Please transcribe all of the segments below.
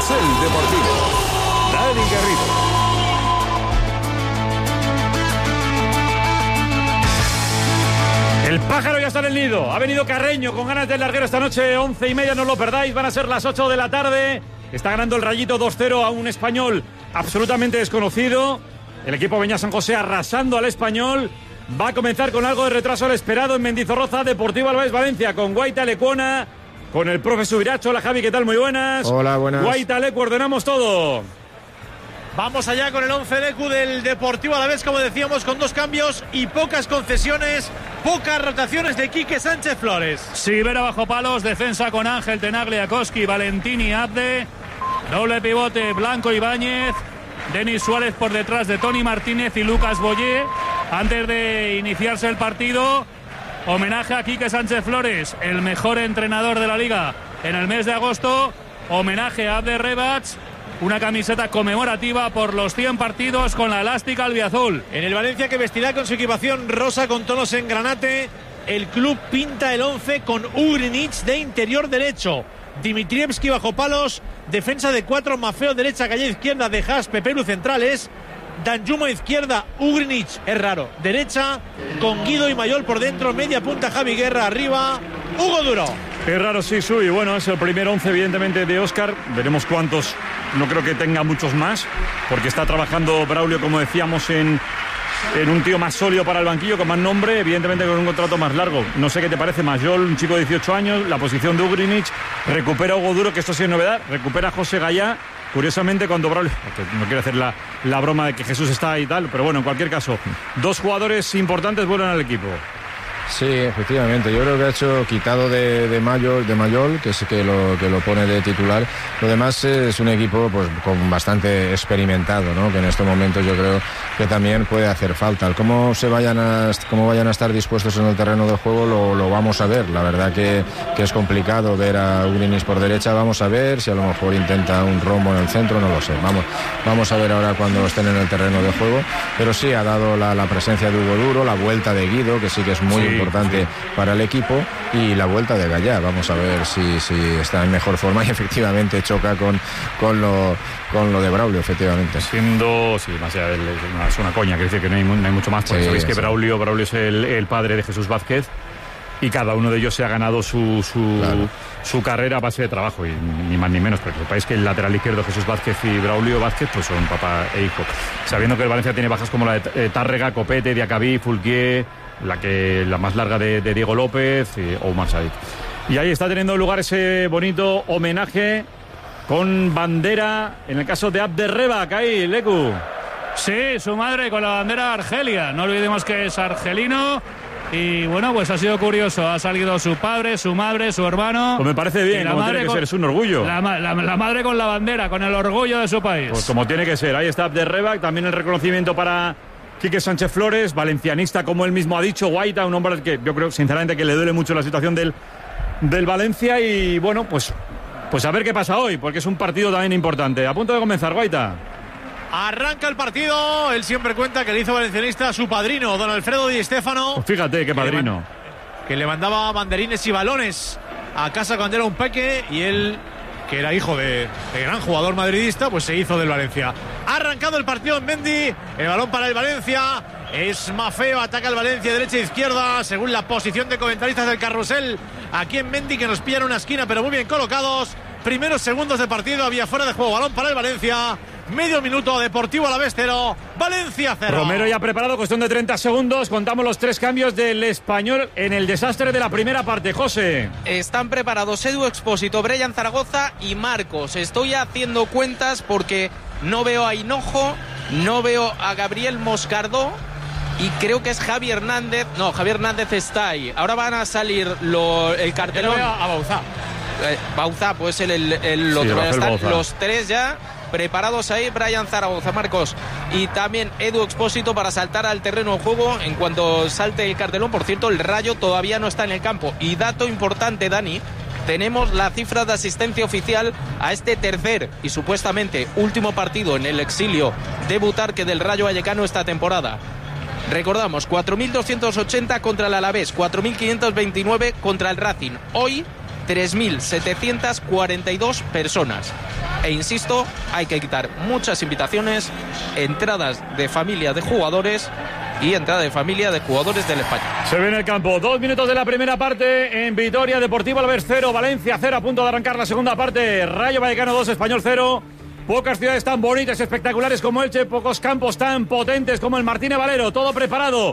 Carrusel Deportivo. Dani Garrido. El pájaro ya está en el nido. Ha venido Carreño con ganas de larguero esta noche, 11:30, no os lo perdáis. Van a ser las 8 de la tarde. Está ganando el Rayito 2-0 a un Español absolutamente desconocido. El equipo Beñat San José arrasando al Español. Va a comenzar con algo de retraso el esperado en Mendizorroza, Deportivo Alavés Valencia, con Guaita Lecuona, con el profe Subiracho. Hola Javi, ¿qué tal? Muy buenas. Hola, buenas. Guaita Lecu, ordenamos todo. Vamos allá con el 11 Lecu del Deportivo Alavés, como decíamos, con 2 cambios y pocas concesiones, pocas rotaciones de Quique Sánchez Flores. Sivera bajo palos, defensa con Ángel, Tenaglia-Koski, Valentini, Abde, doble pivote Blanco Ibáñez, Denis Suárez por detrás de Toni Martínez y Lucas Boyé. Antes de iniciarse el partido, homenaje a Quique Sánchez Flores, el mejor entrenador de la liga en el mes de agosto. Homenaje a Abde Rebach, una camiseta conmemorativa por los 100 partidos con la elástica albiazul. En el Valencia, que vestirá con su equipación rosa con tonos en granate, el club pinta el 11 con Ugrinic de interior derecho, Dimitrievski bajo palos, defensa de 4, Mafeo derecha, Gallá izquierda, De Haas, Pepelu centrales, Danjuma izquierda, Ugrinic, es raro, derecha, con Guido y Mayol por dentro, media punta Javi Guerra arriba, Hugo Duro. Es raro, sí, Sui. Bueno, es el primer 11 evidentemente de Óscar. Veremos cuántos, no creo que tenga muchos más, porque está trabajando Braulio, como decíamos, en un tío más sólido para el banquillo, con más nombre, evidentemente con un contrato más largo. No sé qué te parece, Mayol, un chico de 18 años, la posición de Ugrinic, recupera a Hugo Duro, que esto sí es novedad, recupera a José Gallá. Curiosamente, cuando Braulio, no quiero hacer la broma de que Jesús está y tal, pero bueno, en cualquier caso, 2 jugadores importantes vuelven al equipo. Sí, efectivamente, yo creo que ha hecho quitado de Mayol, que es que lo pone de titular. Lo demás es un equipo pues con bastante experimentado, ¿no? Que en estos momentos yo creo que también puede hacer falta. Cómo vayan a estar dispuestos en el terreno de juego lo vamos a ver. La verdad que es complicado ver a Ugrinic por derecha. Vamos a ver si a lo mejor intenta un rombo en el centro, no lo sé. Vamos a ver ahora cuando estén en el terreno de juego. Pero sí ha dado la presencia de Hugo Duro, la vuelta de Guido, que sí que es muy importante para el equipo, y la vuelta de Gallá. Vamos a ver si está en mejor forma y efectivamente choca con lo de Braulio, efectivamente. Siendo, sí, más allá es una coña, quiere decir que no hay mucho más, porque sabéis que Braulio es el padre de Jesús Vázquez, y cada uno de ellos se ha ganado su carrera a base de trabajo, y ni más ni menos, porque sepáis que el lateral izquierdo Jesús Vázquez y Braulio Vázquez pues son papá e hijo. Sabiendo que el Valencia tiene bajas como la de Tárrega, Copete, Diacabí, Fulquier, la más larga de Diego López o Omar Said. Y ahí está teniendo lugar ese bonito homenaje con bandera, en el caso de Abde Rebach, ahí, Lecu. Sí, su madre con la bandera de Argelia, no olvidemos que es argelino. Y bueno, pues ha sido curioso, ha salido su padre, su madre, su hermano. Pues me parece bien, como tiene que ser, es un orgullo. La madre con la bandera, con el orgullo de su país. Pues como tiene que ser, ahí está Abde Rebach, también el reconocimiento para Quique Sánchez Flores, valencianista, como él mismo ha dicho, Guaita, un hombre que yo creo sinceramente que le duele mucho la situación del Valencia, y bueno, pues a ver qué pasa hoy, porque es un partido también importante. A punto de comenzar, Guaita. Arranca el partido, él siempre cuenta que le hizo valencianista a su padrino, don Alfredo Di Stéfano. Pues fíjate qué padrino. Que le mandaba banderines y balones a casa cuando era un peque, y él, que era hijo de gran jugador madridista, pues se hizo del Valencia. Ha arrancado el partido en Mendy, el balón para el Valencia, es Mafeo, ataca el Valencia derecha e izquierda, según la posición de comentaristas del carrusel, aquí en Mendy, que nos pillan una esquina, pero muy bien colocados. Primeros segundos de partido, había fuera de juego, balón para el Valencia. Medio minuto, Deportivo Alavés 0, Valencia 0. Romero ya preparado, cuestión de 30 segundos. Contamos los 3 cambios del Español en el desastre de la primera parte. José. Están preparados Edu Expósito, Brian Zaragoza y Marcos. Estoy haciendo cuentas porque no veo a Hinojo, no veo a Gabriel Moscardó, y creo que es Javi Hernández. No, Javi Hernández está ahí. Ahora van a salir el cartelón. Yo veo a Bauzá. Bauzá, pues el otro. Van a estar los 3 ya preparados ahí, Brian Zaragoza, Marcos y también Edu Expósito, para saltar al terreno de juego en cuanto salte el cartelón. Por cierto, el Rayo todavía no está en el campo. Y dato importante, Dani, tenemos la cifra de asistencia oficial a este tercer y supuestamente último partido en el exilio de Butarque del Rayo Vallecano esta temporada. Recordamos, 4.280 contra el Alavés, 4.529 contra el Racing. Hoy 3.742 personas. E insisto, hay que quitar muchas invitaciones, entradas de familia de jugadores y entrada de familia de jugadores del España. Se ve en el campo 2 minutos de la primera parte en Vitoria, Deportivo Alavés 0, Valencia 0, a punto de arrancar la segunda parte. Rayo Vallecano 2, Español 0. Pocas ciudades tan bonitas, espectaculares como Elche, pocos campos tan potentes como el Martínez Valero. Todo preparado.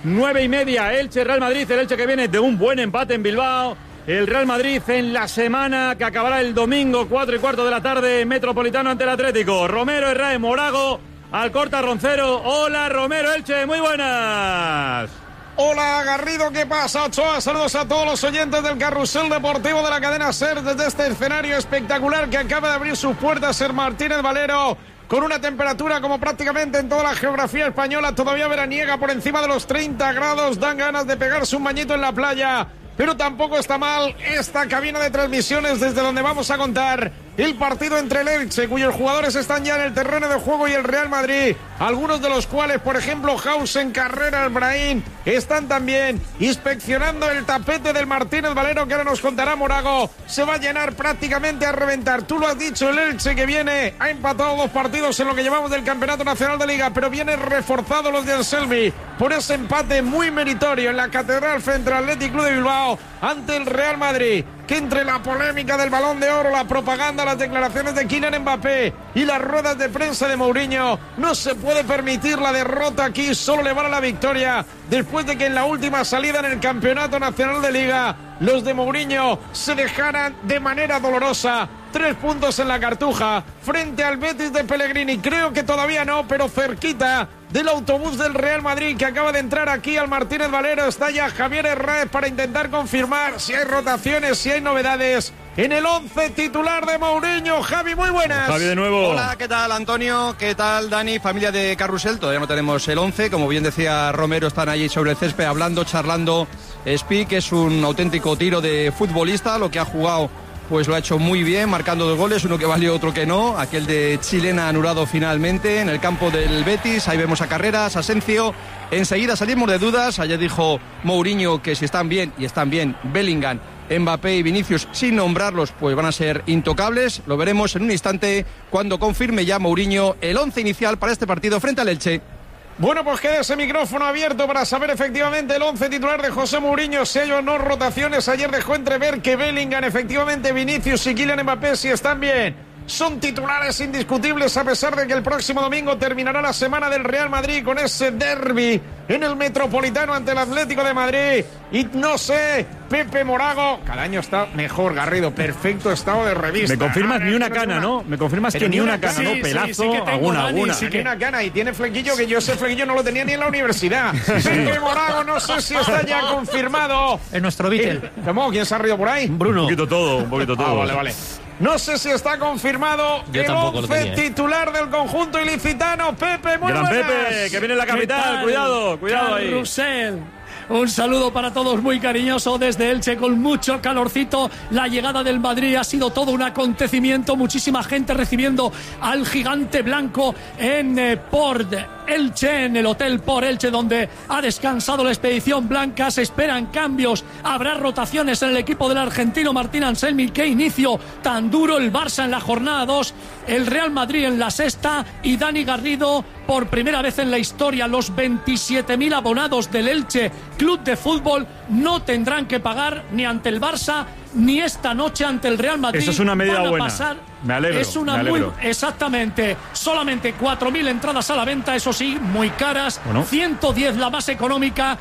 9:30, Elche, Real Madrid. El Elche que viene de un buen empate en Bilbao. El Real Madrid en la semana que acabará el domingo, 4:15 de la tarde, Metropolitano ante el Atlético. Romero, Herrera, Morago, Alcorta, Roncero. Hola, Romero, Elche, muy buenas. Hola, Garrido, ¿qué pasa? Ochoa, saludos a todos los oyentes del Carrusel Deportivo de la cadena SER desde este escenario espectacular que acaba de abrir sus puertas el Martínez Valero, con una temperatura como prácticamente en toda la geografía española, todavía veraniega por encima de los 30 grados, dan ganas de pegarse un bañito en la playa. Pero tampoco está mal esta cabina de transmisiones desde donde vamos a contar el partido entre el Elche, cuyos jugadores están ya en el terreno de juego, y el Real Madrid, algunos de los cuales, por ejemplo, Hausen, Carrera, Brahim, están también inspeccionando el tapete del Martínez Valero, que ahora nos contará Morago. Se va a llenar prácticamente a reventar. Tú lo has dicho, el Elche que viene, ha empatado 2 partidos en lo que llevamos del Campeonato Nacional de Liga, pero viene reforzado los de Anselmi por ese empate muy meritorio en la Catedral frente al Athletic Club de Bilbao ante el Real Madrid, que entre la polémica del Balón de Oro, la propaganda, las declaraciones de Kylian Mbappé y las ruedas de prensa de Mourinho, no se puede permitir la derrota aquí, solo le vale la victoria después de que en la última salida en el Campeonato Nacional de Liga los de Mourinho se dejaran de manera dolorosa. 3 puntos en la Cartuja frente al Betis de Pellegrini. Creo que todavía no, pero cerquita del autobús del Real Madrid que acaba de entrar aquí al Martínez Valero. Está ya Javier Herráez para intentar confirmar si hay rotaciones, si hay novedades en el 11 titular de Mourinho. Javi, muy buenas. Javi, de nuevo. Hola, ¿qué tal, Antonio? ¿Qué tal, Dani? Familia de Carrusel. Todavía no tenemos el 11. Como bien decía Romero, están allí sobre el césped hablando, charlando. Spi, que es un auténtico tiro de futbolista. Lo que ha jugado, pues lo ha hecho muy bien, marcando 2 goles, uno que valió, otro que no. Aquel de Chilena anulado finalmente en el campo del Betis. Ahí vemos a Carreras, Asencio. Enseguida salimos de dudas. Ayer dijo Mourinho que si están bien, y están bien, Bellingham, Mbappé y Vinicius, sin nombrarlos, pues van a ser intocables. Lo veremos en un instante cuando confirme ya Mourinho el 11 inicial para este partido frente al Elche. Bueno, pues queda ese micrófono abierto para saber efectivamente el 11 titular de José Mourinho, si hay o no rotaciones. Ayer dejó entrever que Bellingham, efectivamente, Vinicius y Kylian Mbappé, si están bien, son titulares indiscutibles, a pesar de que el próximo domingo terminará la semana del Real Madrid con ese derbi en el Metropolitano ante el Atlético de Madrid. Y no sé, Pepe Morago, cada año está mejor, Garrido, perfecto estado de revista. Me confirmas ni una cana, ¿no? Me confirmas que ni una cana, ¿no? Pelazo, sí que tengo, alguna. Sí, que una cana, y tiene flequillo, que yo ese flequillo no lo tenía ni en la universidad. Pepe Morago, no sé si está ya confirmado. En nuestro Beatle. ¿Cómo? ¿Quién se ha rido por ahí? Bruno. Un poquito todo. Vale. No sé si está confirmado el 11 titular del conjunto ilicitano. Pepe, muy Gran buenas. Pepe, que viene en la capital. Cuidado ahí. Carrusel. Un saludo para todos muy cariñoso desde Elche, con mucho calorcito. La llegada del Madrid ha sido todo un acontecimiento. Muchísima gente recibiendo al gigante blanco en Port Elche, en el Hotel Port Elche, donde ha descansado la expedición blanca. Se esperan cambios, habrá rotaciones en el equipo del argentino Martín Anselmi. Qué inicio tan duro, el Barça en la jornada 2, el Real Madrid en la 6ª, y Dani Garrido, por primera vez en la historia, los 27.000 abonados del Elche Club de Fútbol no tendrán que pagar ni ante el Barça ni esta noche ante el Real Madrid. Eso es una medida buena. Me alegro. Es una exactamente. Solamente 4.000 entradas a la venta, eso sí, muy caras. Bueno. 110 la más económica,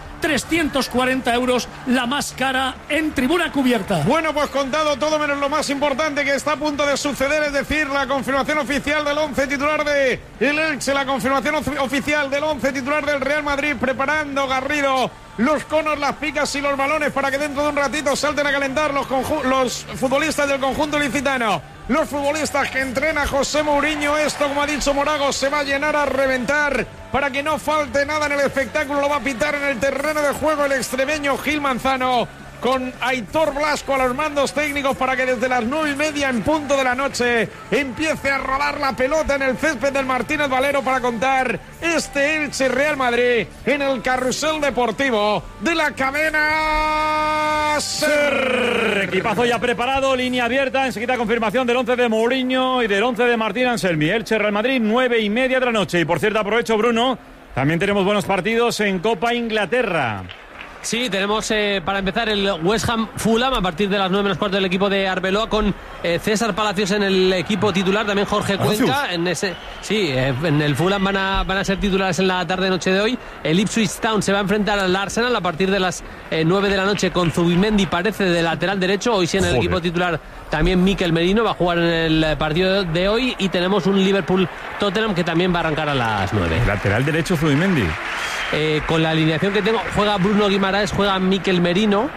340 euros la más cara en tribuna cubierta. Bueno, pues contado todo menos lo más importante que está a punto de suceder, es decir, la confirmación oficial del 11 titular de el Elche, la confirmación oficial del 11 titular del Real Madrid, preparando Garrido los conos, las picas y los balones para que dentro de un ratito salten a calentar los futbolistas del conjunto ilicitano. Los futbolistas que entrena José Mourinho. Esto, como ha dicho Morago, se va a llenar a reventar para que no falte nada en el espectáculo. Lo va a pitar en el terreno de juego el extremeño Gil Manzano. con Aitor Blasco a los mandos técnicos para que desde las 9:30 en punto de la noche empiece a rodar la pelota en el césped del Martínez Valero para contar este Elche Real Madrid en el carrusel deportivo de la cadena SER. Equipazo ya preparado, línea abierta, enseguida confirmación del 11 de Mourinho y del 11 de Martín Anselmi. Elche Real Madrid, 9:30 de la noche. Y por cierto, aprovecho, Bruno, también tenemos buenos partidos en Copa Inglaterra. Sí, tenemos para empezar el West Ham Fulham a partir de las 9:15 del equipo de Arbeloa con César Palacios en el equipo titular, también Jorge Cuenca en el Fulham van a ser titulares en la tarde-noche de hoy. El Ipswich Town se va a enfrentar al Arsenal a partir de las 9 de la noche con Zubimendi, parece, de lateral derecho. Hoy sí en el equipo titular también Mikel Merino va a jugar en el partido de hoy, y tenemos un Liverpool-Tottenham que también va a arrancar a las 9. Lateral derecho Zubimendi. Con la alineación que tengo, juega Bruno Guimaraes, juega Mikel Merino,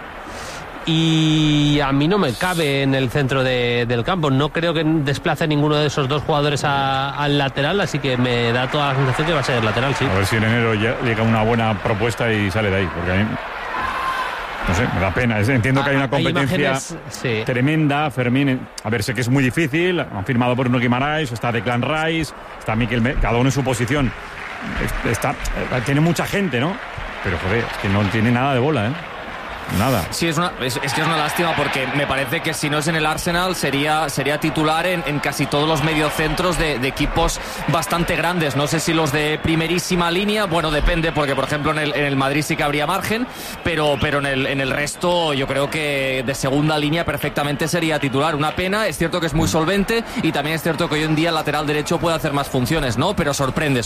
y a mí no me cabe en el centro del campo. No creo que desplace ninguno de esos dos jugadores al lateral, así que me da toda la sensación que va a ser lateral, sí. A ver si en enero llega una buena propuesta y sale de ahí, porque a mí, no sé, me da pena. Entiendo que hay una competencia tremenda, Fermín. A ver, sé que es muy difícil. Han firmado por Bruno Guimaraes, está Declan Rice, está Mikel Merino, cada uno en su posición. Tiene mucha gente, ¿no? Pero joder, es que no tiene nada de bola, ¿eh? Nada. Sí, es que es una lástima, porque me parece que si no es en el Arsenal sería titular en casi todos los mediocentros de equipos bastante grandes. No sé si los de primerísima línea, bueno, depende, porque por ejemplo en el Madrid sí que habría margen, pero en el resto yo creo que de segunda línea perfectamente sería titular. Una pena, es cierto que es muy solvente, y también es cierto que hoy en día el lateral derecho puede hacer más funciones, ¿no? Pero sorprende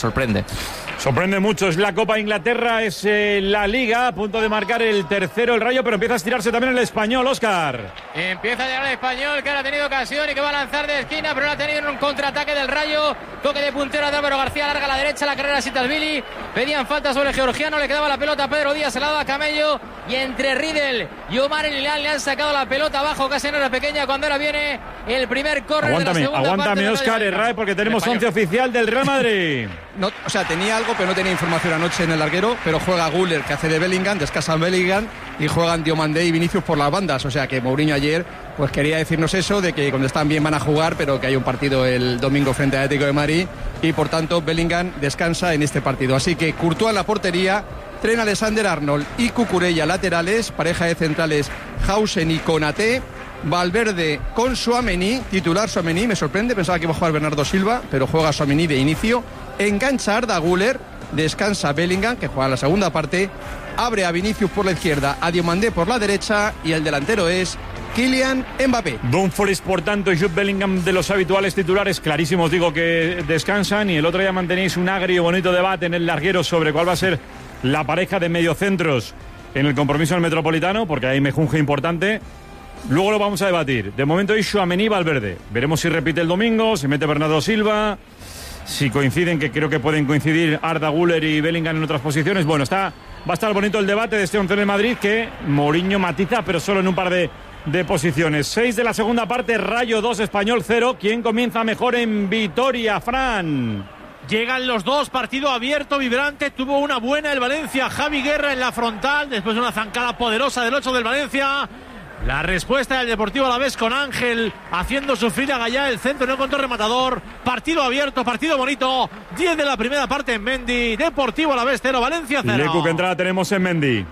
mucho. Es la Copa Inglaterra, es la Liga, a punto de marcar el tercero el Rayo, pero empieza a estirarse también el Español, Óscar. Empieza a llegar el Español, que ahora ha tenido ocasión y que va a lanzar de esquina, pero no ha tenido un contraataque del Rayo. Toque de puntero de Álvaro García, larga a la derecha, la carrera Sitasvili. Pedían falta sobre el georgiano, le quedaba la pelota a Pedro Díaz, se la daba a Camello, y entre Riedel y Omar Elilán le han sacado la pelota abajo, casi en hora pequeña, cuando ahora viene el primer córner de la segunda parte. Aguántame, Óscar Herrera, porque tenemos 11 oficial del Real Madrid. No, o sea, tenía algo, pero no tenía información anoche en el larguero, pero juega Güler, que hace de Bellingham, descansa Bellingham, y juegan Diomandé y Vinicius por las bandas. O sea que Mourinho ayer pues quería decirnos eso, de que cuando están bien van a jugar, pero que hay un partido el domingo frente al Atlético de Madrid, y por tanto Bellingham descansa en este partido. Así que Courtois en la portería, Trent Alexander-Arnold y Cucurella laterales, pareja de centrales Hausen y Konaté, Valverde con Tchouaméni, titular Tchouaméni, me sorprende, pensaba que iba a jugar Bernardo Silva, pero juega Tchouaméni de inicio, engancha Arda Güler, descansa Bellingham, que juega la segunda parte, abre a Vinicius por la izquierda, a Diomandé por la derecha, y el delantero es Kylian Mbappé. Dumfries, por tanto, y Jude Bellingham, de los habituales titulares, clarísimos, digo, que descansan, y el otro día mantenéis un agrio y bonito debate en el larguero sobre cuál va a ser la pareja de mediocentros en el compromiso del Metropolitano, porque hay mejunje importante. Luego lo vamos a debatir. De momento es Tchouaméni y Valverde. Veremos si repite el domingo, si mete Bernardo Silva, si coinciden, que creo que pueden coincidir Arda Güler y Bellingham en otras posiciones. Bueno, va a estar bonito el debate de este 11 de Madrid, que Mourinho matiza, pero solo en un par de posiciones. 6 de la segunda parte, Rayo 2, Español 0. ¿Quién comienza mejor en Vitoria, Fran? Llegan los dos, partido abierto, vibrante. Tuvo una buena el Valencia, Javi Guerra en la frontal, después de una zancada poderosa del 8 del Valencia. La respuesta del Deportivo Alavés con Ángel haciendo sufrir a Gallá, el centro no encontró rematador. Partido abierto, partido bonito. 10 de la primera parte en Mendy. Deportivo Alavés 0, Valencia 0. Lecu, ¿qué entrada tenemos en Mendy?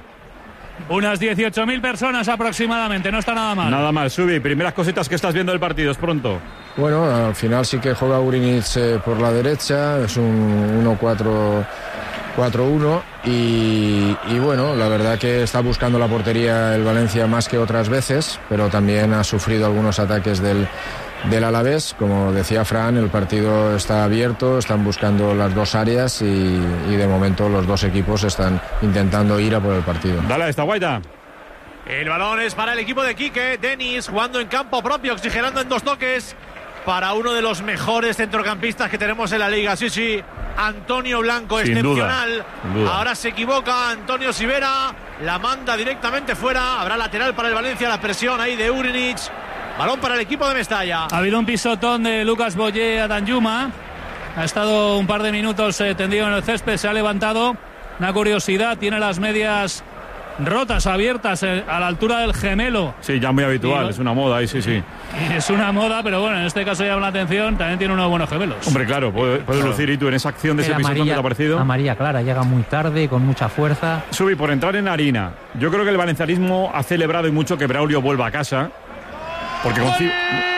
Unas 18.000 personas aproximadamente, no está nada mal. Nada mal, Subi, primeras cositas que estás viendo del partido, es pronto. Bueno, al final sí que juega Urinic por la derecha, es un 1-4-1 y bueno, la verdad que está buscando la portería el Valencia más que otras veces, pero también ha sufrido algunos ataques del Alavés. Como decía Fran, el partido está abierto, están buscando las dos áreas y de momento los dos equipos están intentando ir a por el partido. Dale, esta Guaita. El balón es para el equipo de Quique. Denis jugando en campo propio, oxigenando en dos toques para uno de los mejores centrocampistas que tenemos en la liga. Sí, Antonio Blanco, sin excepcional. Duda. Ahora se equivoca Antonio Sivera, la manda directamente fuera. Habrá lateral para el Valencia, la presión ahí de Urinic. Balón para el equipo de Mestalla. Ha habido un pisotón de Lucas Boyé a Danjuma. Ha estado un par de minutos tendido en el césped, se ha levantado. Una curiosidad, tiene las medias rotas, abiertas a la altura del gemelo. Sí, ya muy habitual, es una moda ahí, sí. Es una moda, pero bueno, en este caso llama la atención, también tiene unos buenos gemelos. Hombre, claro, puede lucir, y tú en esa acción de ese pisotón que te ha parecido. Amarilla clara, llega muy tarde, con mucha fuerza. Subi, por entrar en harina, yo creo que el valencianismo ha celebrado y mucho que Braulio vuelva a casa, porque confío...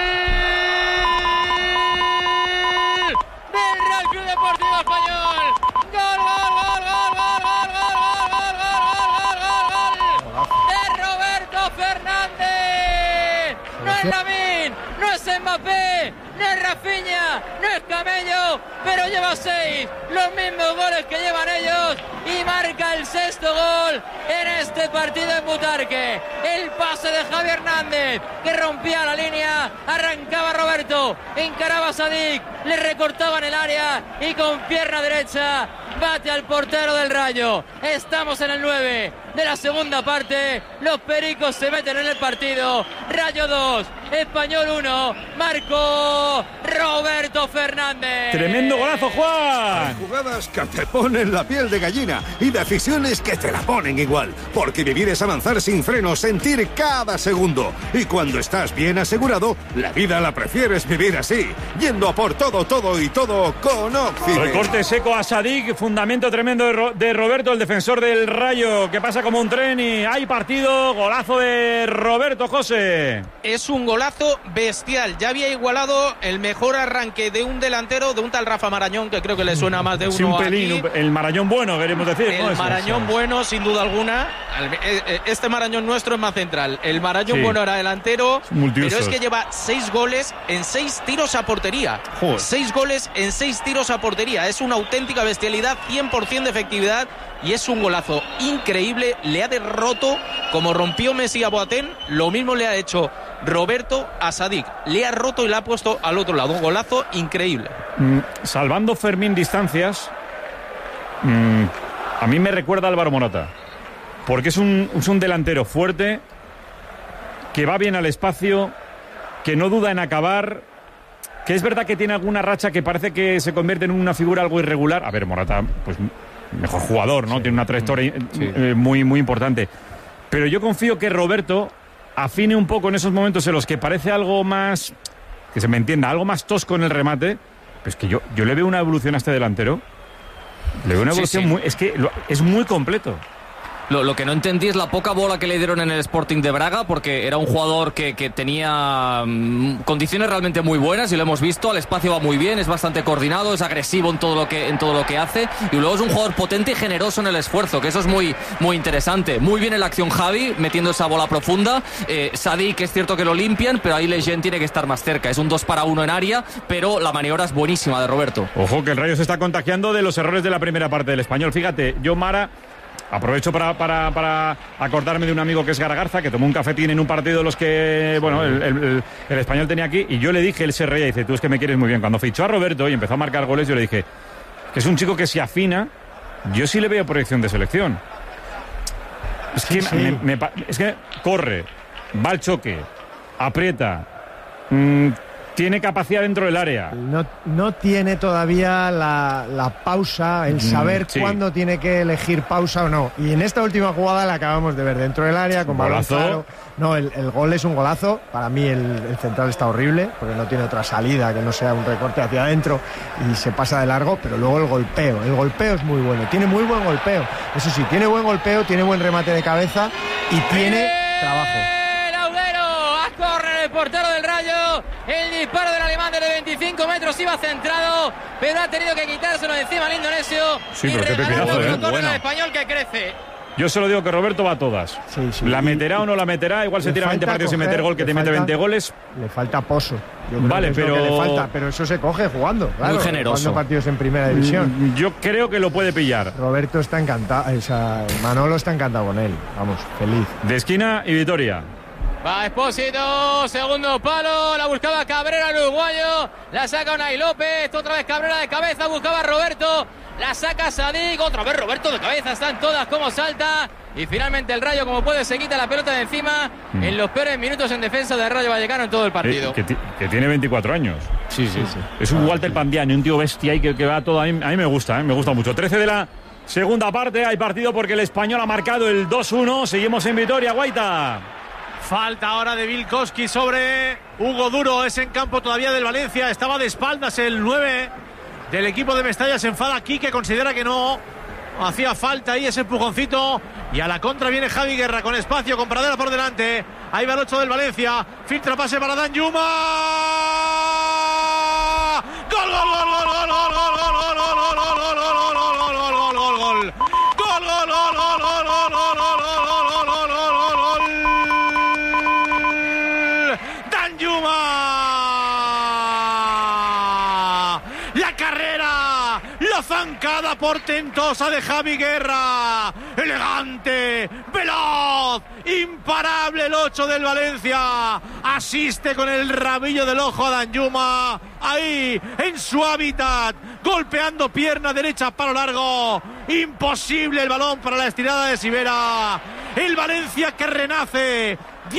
Mbappé, no es Rafinha, no es Camello, pero lleva 6, los mismos goles que llevan ellos, y marca el 6º gol en este partido en Butarque. El pase de Javi Hernández, que rompía la línea, arrancaba Roberto, encaraba a Sadik, le recortaban el área y con pierna derecha bate al portero del Rayo. Estamos en el 9 de la segunda parte, los pericos se meten en el partido. Rayo 2, Español 1, marcó Roberto Fernández. Tremendo golazo, Juan. Hay jugadas que te ponen la piel de gallina y decisiones que te la ponen igual, porque vivir es avanzar sin freno, sentir cada segundo, y cuando estás bien asegurado, la vida la prefieres vivir así, yendo a por todo y todo con Occident. Recorte seco a Sadik, fundamento tremendo de Roberto, el defensor del Rayo, que pasa como un tren y hay partido. Golazo de Roberto, José. Es un golazo bestial. Ya había igualado el mejor arranque de un delantero, de un tal Rafa Marañón, que creo que le suena más de uno. Sí, un pelín, el Marañón bueno, queremos decir. El Marañón bueno, sin duda alguna. Este Marañón nuestro es más central. El Marañón bueno era delantero, pero es que lleva 6 goles en 6 tiros a portería. Joder. 6 goles en 6 tiros a portería. Es una auténtica bestialidad, 100% de efectividad, y es un golazo increíble. Le ha derroto, como rompió Messi a Boateng, lo mismo le ha hecho Roberto a Sadik. Le ha roto y le ha puesto al otro lado. Un golazo increíble. Salvando Fermín distancias, a mí me recuerda a Álvaro Morata, porque es un delantero fuerte, que va bien al espacio, que no duda en acabar, que es verdad que tiene alguna racha que parece que se convierte en una figura algo irregular. A ver, Morata, pues mejor jugador, ¿no? Sí. Tiene una trayectoria muy, muy importante. Pero yo confío que Roberto afine un poco en esos momentos en los que parece algo más, que se me entienda, algo más tosco en el remate. Pues que yo le veo una evolución a este delantero. Le veo una evolución muy... Es que es muy completo. Lo que no entendí es la poca bola que le dieron en el Sporting de Braga, porque era un jugador que tenía condiciones realmente muy buenas, y lo hemos visto. Al espacio va muy bien, es bastante coordinado, es agresivo en todo lo que hace, y luego es un jugador potente y generoso en el esfuerzo, que eso es muy, muy interesante. Muy bien en la acción Javi, metiendo esa bola profunda. Sadik, es cierto que lo limpian, pero ahí Lejeune tiene que estar más cerca. Es un 2 para 1 en área, pero la maniobra es buenísima de Roberto. Ojo, que el Rayo se está contagiando de los errores de la primera parte del Español. Fíjate, yo, Mara, aprovecho para acordarme de un amigo que es Garagarza, que tomó un cafetín en un partido de los que, bueno, el Español tenía aquí, y yo le dije, él se reía y dice, tú es que me quieres muy bien. Cuando fichó a Roberto y empezó a marcar goles, yo le dije que es un chico que se afina. Yo sí le veo proyección de selección. Es que, es que corre, va al choque, aprieta, tiene capacidad dentro del área. No tiene todavía la pausa, el saber cuándo tiene que elegir pausa o no. Y en esta última jugada la acabamos de ver dentro del área, con balón claro. No, el gol es un golazo. Para mí el central está horrible, porque no tiene otra salida que no sea un recorte hacia adentro y se pasa de largo. Pero luego el golpeo es muy bueno. Tiene muy buen golpeo. Eso sí, tiene buen golpeo, tiene buen remate de cabeza y tiene trabajo. El portero del Rayo, el disparo del alemán desde 25 metros iba centrado, pero ha tenido que quitárselo de encima al indonesio. Sí, pero qué pepinazo, bueno. El español que crece. Yo solo digo que Roberto va a todas. Sí. ¿La meterá o no la meterá? Igual se tira 20 partidos sin meter gol, que te mete 20 goles. Le falta pozo. Vale, pero... le falta, pero eso se coge jugando. Claro, muy generoso. Jugando partidos en primera división. Yo creo que lo puede pillar. Roberto está encantado, Manolo está encantado con él. Vamos, feliz. De esquina y Vitoria. Va Expósito, segundo palo, la buscaba Cabrera, el uruguayo, la saca Unai López, otra vez Cabrera de cabeza, buscaba Roberto, la saca Sadik, otra vez Roberto de cabeza, están todas como salta, y finalmente el Rayo, como puede, se quita la pelota de encima en los peores minutos en defensa del Rayo Vallecano en todo el partido. Que tiene 24 años. Sí. Es un Walter Pandiani, un tío bestia y que va todo. A mí me gusta, me gusta mucho. 13 segunda parte. Hay partido porque el Español ha marcado el 2-1. Seguimos en Vitoria, Guaita. Falta ahora de Vilkoski sobre Hugo Duro. Es en campo todavía del Valencia. Estaba de espaldas el 9 del equipo de Mestalla. Se enfada aquí, que considera que no hacía falta ahí ese empujoncito. Y a la contra viene Javi Guerra con espacio, con Pradera por delante. Ahí va el 8 del Valencia. Filtra pase para Danjuma. ¡Gol, gol, gol, gol, gol, gol, gol, gol, gol, gol, gol, gol, gol, gol, gol! Zancada portentosa de Javi Guerra, elegante, veloz, imparable el 8 del Valencia, asiste con el rabillo del ojo a Danjuma, ahí en su hábitat, golpeando pierna derecha palo largo, imposible el balón para la estirada de Sivera, el Valencia que renace,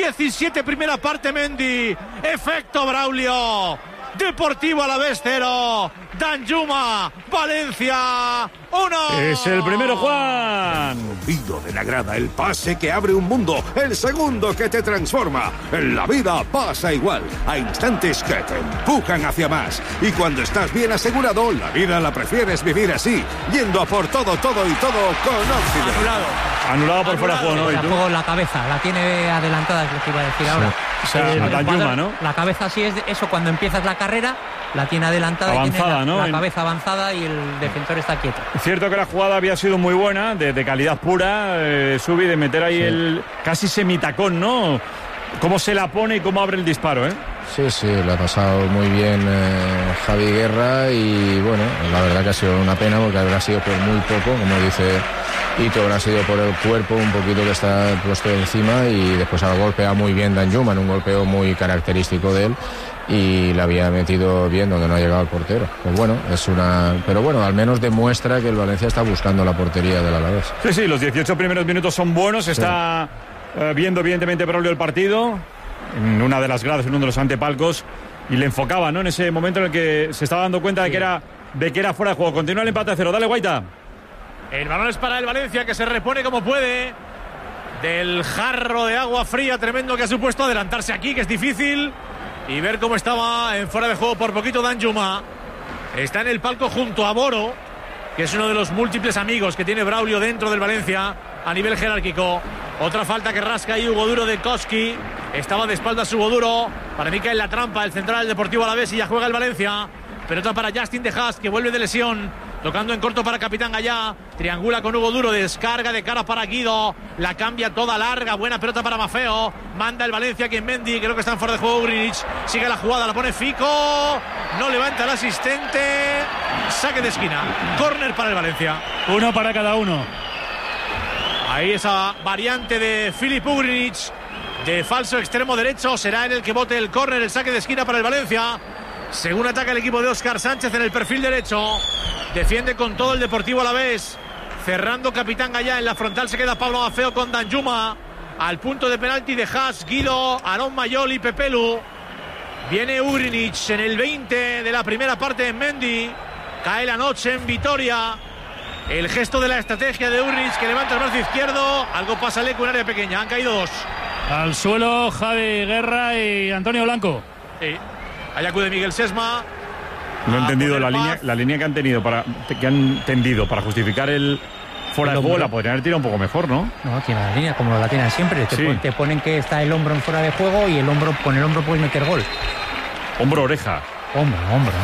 17 primera parte Mendy, efecto Braulio, Deportivo Alavés 0, Danjuma, Valencia 1. Es el primero, Juan. Pido de la grada, el pase que abre un mundo, el segundo que te transforma. En la vida pasa igual, hay instantes que te empujan hacia más. Y cuando estás bien asegurado, la vida la prefieres vivir así, yendo a por todo y todo con Occident. Anulado por fuera de juego, ¿no? ¿Y tú? Juego la cabeza, la tiene adelantada, es lo que iba a decir ahora. O sea, Danjuma, ¿no? La cabeza sí es eso, cuando empiezas la carrera, la tiene adelantada, avanzada, y tiene ¿no? la cabeza avanzada y el defensor está quieto. Cierto que la jugada había sido muy buena, de calidad pura, Subi, de meter ahí el casi semitacón, ¿no? Cómo se la pone y cómo abre el disparo, ¿eh? Sí, lo ha pasado muy bien Javi Guerra y bueno, la verdad que ha sido una pena porque habrá sido por muy poco, como dice Ito, habrá sido por el cuerpo un poquito que está puesto encima y después ha golpeado muy bien Danjuma, en un golpeo muy característico de él y la había metido bien donde no ha llegado el portero. Pues bueno, pero bueno, al menos demuestra que el Valencia está buscando la portería del Alavés. Sí, los 18 primeros minutos son buenos, está viendo evidentemente Braulio el partido en una de las gradas, en uno de los antepalcos, y le enfocaba, ¿no? En ese momento en el que se estaba dando cuenta de que era fuera de juego. Continúa el empate a 0. Dale, Guaita. El balón es para el Valencia, que se repone como puede del jarro de agua fría tremendo que ha supuesto adelantarse aquí, que es difícil, y ver cómo estaba en fuera de juego por poquito Danjuma. Está en el palco junto a Boro, que es uno de los múltiples amigos que tiene Braulio dentro del Valencia a nivel jerárquico. Otra falta que rasca ahí Hugo Duro de Koski. Estaba de espaldas Hugo Duro. Para mí cae en la trampa el central del Deportivo Alavés y ya juega el Valencia. Pelota para Justin de Haas, que vuelve de lesión. Tocando en corto para Capitán Gallá. Triangula con Hugo Duro. Descarga de cara para Guido. La cambia toda larga. Buena pelota para Mafeo. Manda el Valencia que en Mendy. Creo que está en fuera de juego Ugrinic. Sigue la jugada. La pone Fico. No levanta el asistente. Saque de esquina. Córner para el Valencia. Uno para cada uno. Ahí esa variante de Filip Ugrinic. De falso extremo derecho. Será en el que bote el córner. El saque de esquina para el Valencia. Según ataca el equipo de Óscar Sánchez en el perfil derecho. Defiende con todo el Deportivo Alavés. Cerrando Capitán Gallá. En la frontal se queda Pablo Mafeo con Danjuma. Al punto de penalti de Haas, Guido, Aarón Mayol y Pepelu. Viene Ugrinic en el 20 de la primera parte en Mendy. Cae la noche en Vitoria. El gesto de la estrategia de Ugrinic, que levanta el brazo izquierdo. Algo pasa en un área pequeña. Han caído dos. Al suelo Javi Guerra y Antonio Blanco. Sí. Ahí acude Miguel Sesma. No he entendido la línea que han tendido para justificar el fuera de juego. La podrían haber tirado un poco mejor, ¿no? No, tiene la línea como la tienen siempre. Te ponen que está el hombro en fuera de juego y con el hombro puedes meter gol. Hombro-oreja. Hombro.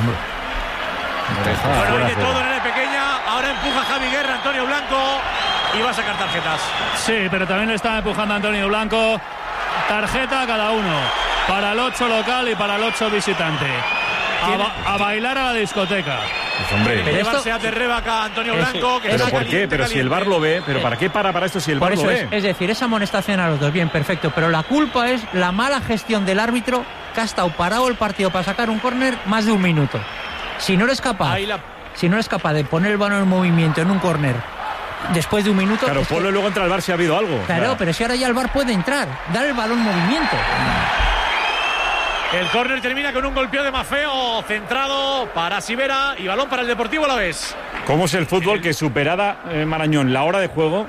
Bueno, hay de todo en área pequeña. Ahora empuja Javi Guerra, Antonio Blanco, y va a sacar tarjetas. Sí, pero también le está empujando Antonio Blanco. Tarjeta cada uno. Para el 8 local y para el 8 visitante. A bailar a la discoteca. Pues hombre, llevarse a Terrebaca Antonio Blanco. ¿Pero por qué? Pero si el VAR lo ve. ¿Pero para qué para esto si el VAR lo ve? Es decir, esa amonestación a los dos, bien, perfecto. Pero la culpa es la mala gestión del árbitro, que ha estado parado el partido para sacar un córner más de un minuto. Si no eres capaz de poner el balón en movimiento en un córner después de un minuto... Claro, ponlo luego entra al VAR si ha habido algo. Claro, pero si ahora ya el VAR puede entrar, dar el balón en movimiento. El córner termina con un golpeo de Mafeo, centrado para Sivera y balón para el Deportivo Alavés. ¿Cómo es el fútbol que, superada Marañón la hora de juego,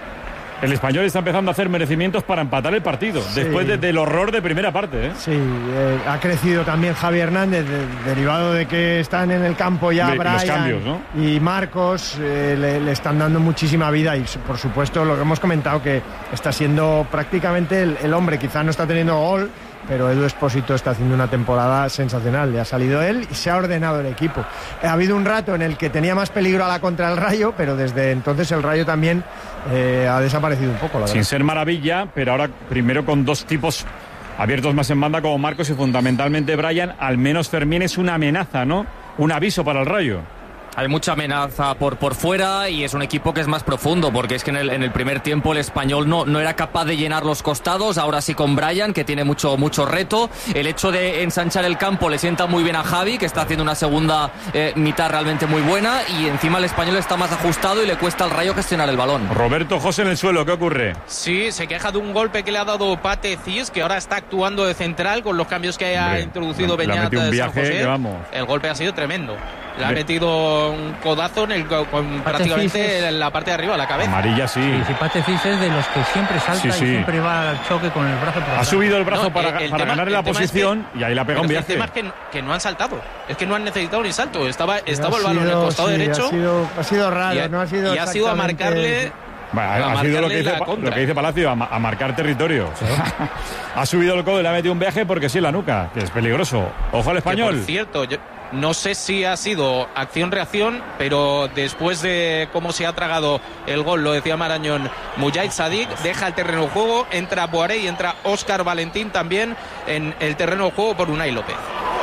el Español está empezando a hacer merecimientos para empatar el partido, después del horror de primera parte, ¿eh? Sí, ha crecido también Javi Hernández, derivado de que están en el campo ya Brian los cambios, ¿no? Y Marcos, le están dando muchísima vida y, por supuesto, lo que hemos comentado, que está siendo prácticamente el hombre. Quizá no está teniendo gol, pero Edu Expósito está haciendo una temporada sensacional. Le ha salido él y se ha ordenado el equipo. Ha habido un rato en el que tenía más peligro a la contra el Rayo, pero desde entonces el Rayo también ha desaparecido un poco, la verdad. Sin ser maravilla, pero ahora primero con dos tipos abiertos más en banda como Marcos y fundamentalmente Brian. Al menos Fermín es una amenaza, ¿no? Un aviso para el Rayo. Hay mucha amenaza por fuera y es un equipo que es más profundo, porque es que en el primer tiempo el Español no era capaz de llenar los costados. Ahora sí con Brian, que tiene mucho reto. El hecho de ensanchar el campo le sienta muy bien a Javi, que está haciendo una segunda mitad realmente muy buena, y encima el Español está más ajustado y le cuesta al Rayo gestionar el balón. Roberto José en el suelo, ¿qué ocurre? Sí, se queja de un golpe que le ha dado Pate Cis, que ahora está actuando de central con los cambios que ha introducido Beñat de San José. El golpe ha sido tremendo. Le ha metido un codazo prácticamente en la parte de arriba, la cabeza. Amarilla, sí. Si Pate Cis es de los que siempre salta y siempre va al choque con el brazo. Ha subido el brazo para ganarle la posición y ahí le ha pegado un viaje. El tema es que no han saltado. Es que no han necesitado ni salto. Estaba el balón en el costado derecho. Ha sido raro, no ha sido. Y ha sido a marcarle. Ha sido lo que dice Palacio, a marcar territorio. ¿Sí? Ha subido el codo y le ha metido un viaje porque sí, la nuca, que es peligroso. Ojo al Español. Por cierto, no sé si ha sido acción-reacción, pero después de cómo se ha tragado el gol, lo decía Marañón, Mujahid Sadik deja el terreno de juego, entra Boaré y entra Óscar Valentín también en el terreno de juego por Unai López.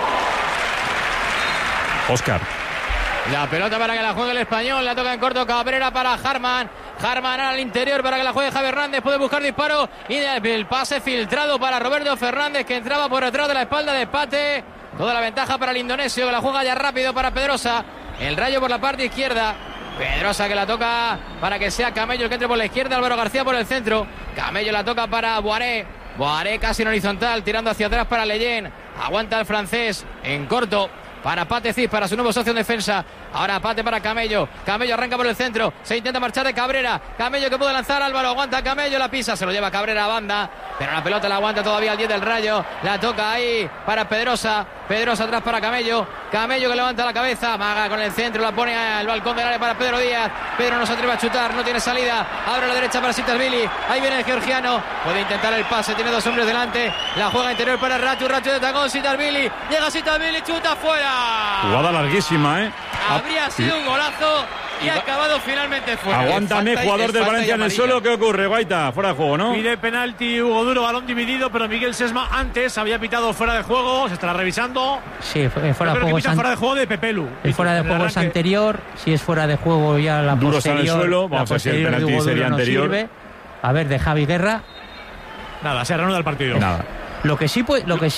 Óscar. La pelota para que la juegue el Español, la toca en corto Cabrera para Harman al interior para que la juegue Javi Hernández, puede buscar disparo y el pase filtrado para Roberto Fernández, que entraba por detrás de la espalda de Pate. Toda la ventaja para el indonesio, que la juega ya rápido para Pedrosa. El Rayo por la parte izquierda. Pedrosa que la toca para que sea Camello el que entre por la izquierda. Álvaro García por el centro. Camello la toca para Boaré. Boaré casi en horizontal, tirando hacia atrás para Leyen. Aguanta el francés en corto para Pate Cis, para su nuevo socio en defensa. Ahora Pate para Camello. Camello arranca por el centro. Se intenta marchar de Cabrera. Camello que puede lanzar. Álvaro aguanta Camello. La pisa. Se lo lleva Cabrera a banda. Pero la pelota la aguanta todavía el 10 del Rayo. La toca ahí para Pedrosa. Pedrosa atrás para Camello. Camello que levanta la cabeza. Maga con el centro. La pone al balcón del área para Pedro Díaz. Pedro no se atreve a chutar. No tiene salida. Abre a la derecha para Sitasvili. Ahí viene el georgiano. Puede intentar el pase. Tiene dos hombres delante. La juega interior para Rachu. Rachu de tacón. Sitasvili. Llega Sitasvili. Chuta fuera. Jugada larguísima, ¿eh? Habría sido un golazo y ha acabado finalmente fuera. Aguántame, jugador del Valencia en el suelo. ¿Qué ocurre, Guaita? Fuera de juego, ¿no? Pide penalti Hugo Duro, balón dividido, pero Miguel Sesma antes había pitado fuera de juego. Se estará revisando. Sí, fuera de juego. Fuera de juego de Pepelu. El fuera de juego es anterior. Si es fuera de juego ya la Duro posterior. Está en el suelo. Vamos a ver si el penalti sería anterior. Sirve. A ver, de Javi Guerra. Nada, se reanuda el partido. Nada. Lo que sí,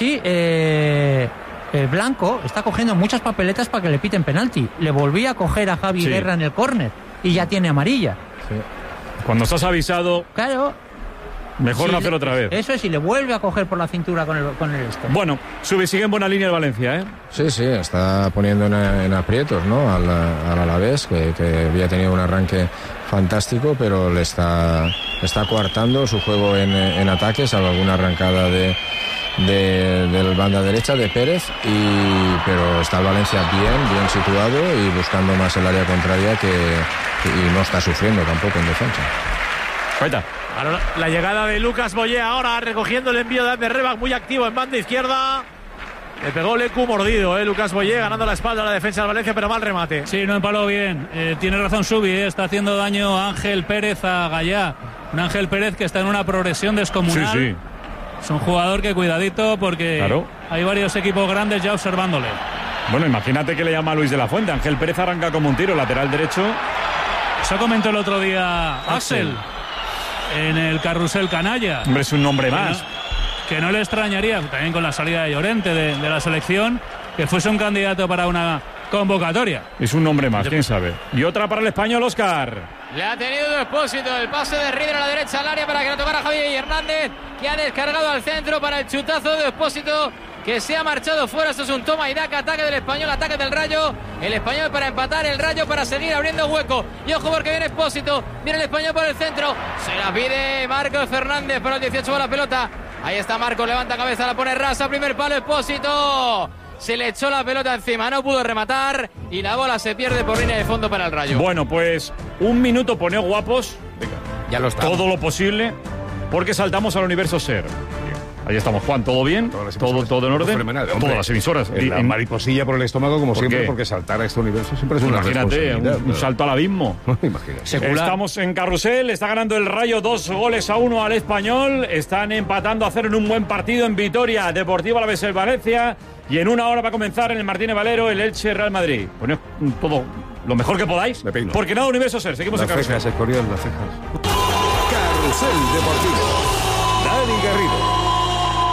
Blanco está cogiendo muchas papeletas para que le piten penalti. Le volví a coger a Javi Guerra en el córner y ya tiene amarilla. Sí. Cuando estás avisado, claro, mejor no hacerlo otra vez. Eso es, si le vuelve a coger por la cintura con el esto. Bueno, sigue en buena línea el Valencia, ¿eh? Sí, está poniendo en aprietos, ¿no? Al Alavés, que había tenido un arranque fantástico, pero le está coartando su juego en ataque, salvo alguna arrancada del banda derecha de Pérez, pero está el Valencia bien situado y buscando más el área contraria y no está sufriendo tampoco en defensa. Ahorita. La llegada de Lucas Boyé ahora recogiendo el envío de Ander Rebach, muy activo en banda izquierda. Le pegó Lecu mordido, Lucas Boyé ganando la espalda a la defensa del Valencia, pero mal remate. Sí, no empaló bien. Tiene razón Subi, está haciendo daño Ángel Pérez a Gallá. Un Ángel Pérez que está en una progresión descomunal. Sí. Es un jugador que cuidadito porque hay varios equipos grandes ya observándole. Bueno, imagínate que le llama a Luis de la Fuente. Ángel Pérez arranca como un tiro, lateral derecho. Eso comentó el otro día Axel en el carrusel canalla. Hombre, es un nombre más. Que no le extrañaría, también con la salida de Llorente de la selección, que fuese un candidato para una convocatoria. Es un nombre más, quién sabe. Y otra para el Español, Óscar. Le ha tenido Expósito, el pase de Rieder a la derecha al área para que lo tocara Javi Hernández, que ha descargado al centro para el chutazo de Expósito. que se ha marchado fuera. Esto es un toma y daca, ataque del Español, ataque del Rayo. El Español para empatar, el Rayo para seguir abriendo hueco. Y ojo porque viene Expósito, viene el Español por el centro. Se la pide Marcos Fernández, para el 18 va la pelota. Ahí está Marcos, levanta cabeza, la pone rasa, primer palo, Expósito. Se le echó la pelota encima, no pudo rematar y la bola se pierde por línea de fondo para el Rayo. Bueno, pues un minuto poneo guapos. Venga, ya lo estamos. Todo lo posible, porque saltamos al universo SER. Ahí estamos, Juan, ¿todo bien? ¿Todo en orden? Todas las emisoras. La mariposilla por el estómago, como siempre, porque saltar a este universo siempre es una responsabilidad. Un salto al abismo. Imagínate. Estamos en Carrusel, está ganando el Rayo 2-1 al Español. Están empatando a 0 en un buen partido en Vitoria Deportiva Alavés el Valencia. Y en una hora va a comenzar en el Martínez Valero el Elche Real Madrid. Poned todo lo mejor que podáis, porque nada universo SER. Seguimos en Carrusel. Las cejas, Escorial, las cejas. Carrusel Deportivo. Dani Garrido.